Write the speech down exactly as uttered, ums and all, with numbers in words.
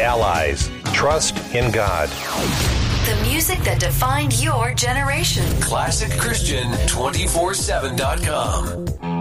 allies. Trust in God. The music that defined your generation. classic christian two forty-seven dot com.